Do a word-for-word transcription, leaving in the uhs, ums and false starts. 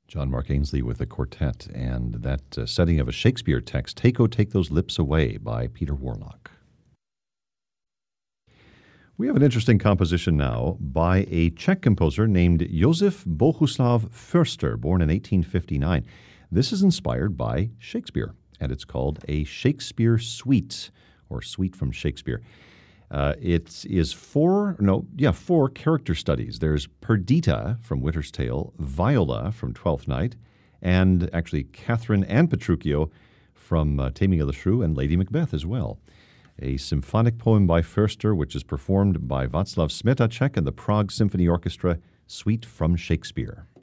John Mark Ainsley with the quartet, and that uh, setting of a Shakespeare text, Take, O Take Those Lips Away by Peter Warlock. We have an interesting composition now by a Czech composer named Josef Bohuslav Förster, born in eighteen fifty-nine. This is inspired by Shakespeare, and it's called a Shakespeare Suite, or Suite from Shakespeare. Uh, it is four, no, yeah, four character studies. There's Perdita from Winter's Tale, Viola from Twelfth Night, and actually Catherine and Petruchio from uh, Taming of the Shrew, and Lady Macbeth as well. A symphonic poem by Förster, which is performed by Václav Smetacek and the Prague Symphony Orchestra, Suite from Shakespeare.